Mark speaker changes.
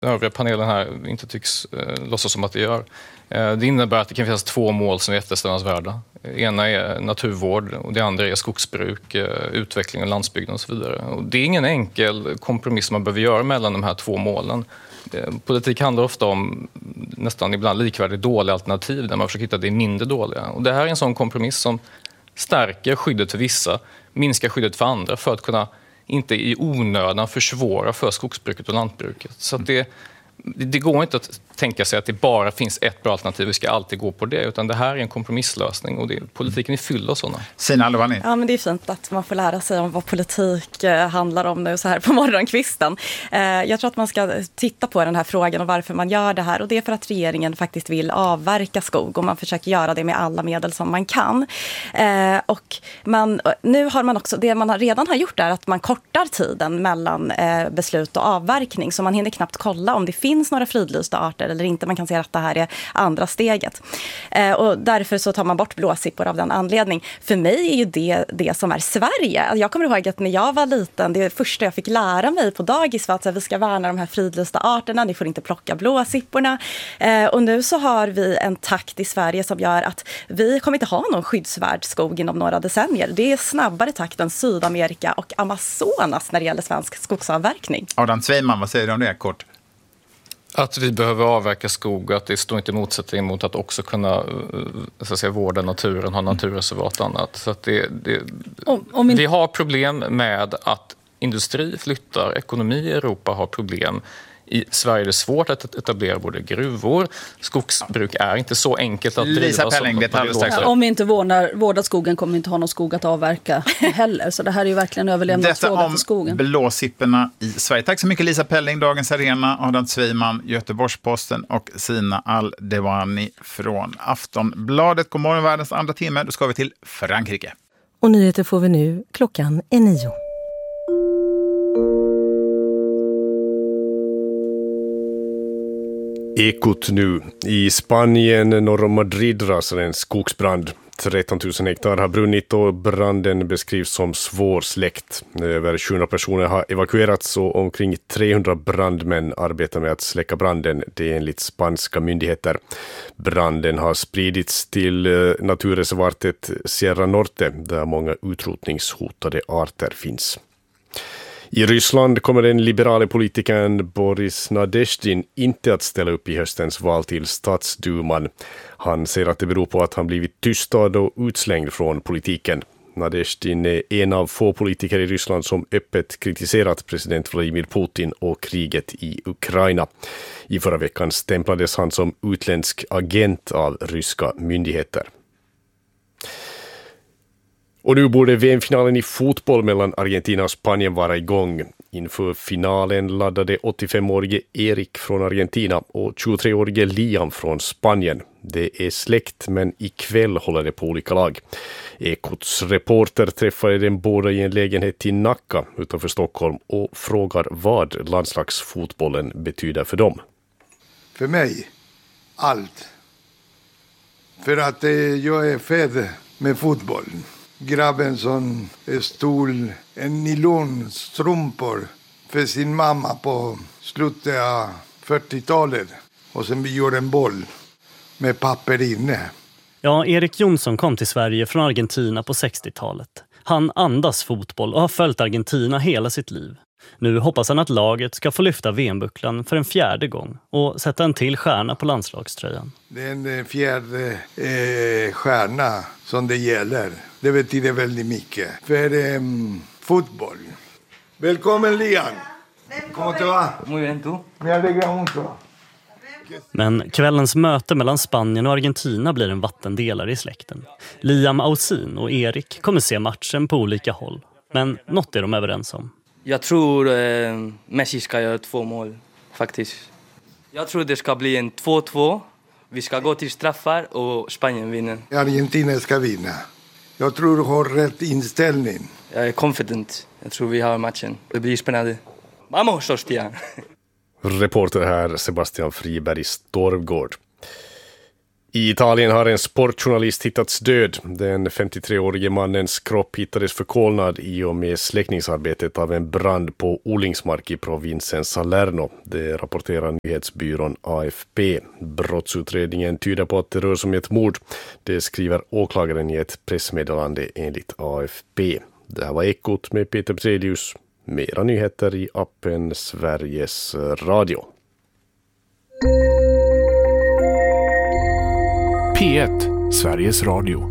Speaker 1: den övriga panelen här inte tycks låtsas som att det gör. Det innebär att det kan finnas 2 mål som är eftersträvansvärda. Ena är naturvård och det andra är skogsbruk, utveckling av landsbygden och så vidare. Och det är ingen enkel kompromiss man behöver göra mellan de här 2 målen. Politik handlar ofta om nästan ibland likvärdigt dåliga alternativ där man försöker hitta det mindre dåliga. Och det här är en sån kompromiss som stärker skyddet för vissa, minskar skyddet för andra för att kunna inte i onödan försvåra för skogsbruket och lantbruket. Så att det går inte att tänka sig att det bara finns ett bra alternativ, vi ska alltid gå på det, utan det här är en kompromisslösning och politiken är fylld av sådana.
Speaker 2: Sina Alovani.
Speaker 3: Ja, men det är fint att man får lära sig om vad politik handlar om nu så här på morgonkvisten. Jag tror att man ska titta på den här frågan och varför man gör det här, och det är för att regeringen faktiskt vill avverka skog och man försöker göra det med alla medel som man kan. Och nu har man också, det man redan har gjort är att man kortar tiden mellan beslut och avverkning, så man hinner knappt kolla om det finns några fridlysta arter eller inte. Man kan säga att det här är andra steget. Och därför så tar man bort blåsippor av den anledning. För mig är ju det som är Sverige. Jag kommer ihåg att när jag var liten, det första jag fick lära mig på dagis var att vi ska värna de här fridlysta arterna, ni får inte plocka blåsipporna. Och nu så har vi en takt i Sverige som gör att vi kommer inte ha någon skyddsvärd skog inom några decennier. Det är snabbare takt än Sydamerika och Amazonas när det gäller svensk skogsavverkning.
Speaker 2: Adam Sveiman, vad säger du om det kort?
Speaker 1: Att vi behöver avverka skog, att det står inte i motsättning mot att också kunna så att säga, vårda naturen, ha naturreservat och annat. Så att vi har problem med att industri flyttar, ekonomi i Europa har problem. I Sverige är det svårt att etablera både gruvor. Skogsbruk är inte så enkelt att driva.
Speaker 2: Lisa Pelling,
Speaker 4: om vi inte vårdar skogen kommer vi inte ha någon skog att avverka heller. Så det här är ju verkligen en överlevnadsfråga för skogen.
Speaker 2: Detta om blåsipporna i Sverige. Tack så mycket Lisa Pelling, Dagens Arena, Adam Sveiman, Göteborgs-Posten och Sina Al-Dewani från Aftonbladet. God morgon, världens andra timme. Då ska vi till Frankrike.
Speaker 5: Och nyheter får vi nu, klockan är 9.
Speaker 6: Ekot nu. I Spanien norr om Madrid rasar en skogsbrand. 13 000 hektar har brunnit och branden beskrivs som svårsläckt. Över 700 personer har evakuerats och omkring 300 brandmän arbetar med att släcka branden. Det är enligt spanska myndigheter. Branden har spridits till naturreservatet Sierra Norte där många utrotningshotade arter finns. I Ryssland kommer den liberale politikern Boris Nadezhdin inte att ställa upp i höstens val till statsduman. Han säger att det beror på att han blivit tystad och utslängd från politiken. Nadezhdin är en av få politiker i Ryssland som öppet kritiserat president Vladimir Putin och kriget i Ukraina. I förra veckan stämplades han som utländsk agent av ryska myndigheter. Och nu borde VM-finalen i fotboll mellan Argentina och Spanien vara igång. Inför finalen laddade 85-årige Erik från Argentina och 23-årige Liam från Spanien. Det är släkt, men ikväll håller det på olika lag. Ekots reporter träffade den båda i en lägenhet i Nacka utanför Stockholm och frågar vad landslagsfotbollen betyder för dem.
Speaker 7: För mig, allt. För att jag är född med fotbollen. Grabben som stod en nylonstrumpor för sin mamma på slutet av 40-talet. Och sen vi gjorde en boll med papper inne.
Speaker 8: Ja, Erik Jonsson kom till Sverige från Argentina på 60-talet. Han andas fotboll och har följt Argentina hela sitt liv. Nu hoppas han att laget ska få lyfta VM-bucklan för en 4:e gång och sätta en till stjärna på landslagströjan.
Speaker 7: Det är en 4:e stjärna som det gäller. Det betyder väldigt mycket för fotboll. Välkommen Lian! ¿Cómo te va?
Speaker 9: Muy bien, tú.
Speaker 7: Me alegra mucho.
Speaker 8: Men kvällens möte mellan Spanien och Argentina blir en vattendelare i släkten. Liam Ausin och Erik kommer se matchen på olika håll. Men något är de överens om.
Speaker 9: Jag tror Messi ska göra 2 mål, faktiskt. Jag tror det ska bli en 2-2. Vi ska gå till straffar och Spanien vinner.
Speaker 7: Argentina ska vinna. Jag tror du har rätt inställning.
Speaker 9: Jag är confident. Jag tror vi har matchen. Det blir spännande. Vamos, hostia!
Speaker 6: Reporter här Sebastian Friberg i Storvgård. I Italien har en sportjournalist hittats död. Den 53-årige mannens kropp hittades förkolnad i och med släckningsarbetet av en brand på odlingsmark i provinsen Salerno. Det rapporterar nyhetsbyrån AFP. Brottsutredningen tyder på att det rör sig om ett mord. Det skriver åklagaren i ett pressmeddelande enligt AFP. Det här var Ekot med Peter Brelius. Mera nyheter i appen Sveriges Radio.
Speaker 10: P1, Sveriges Radio.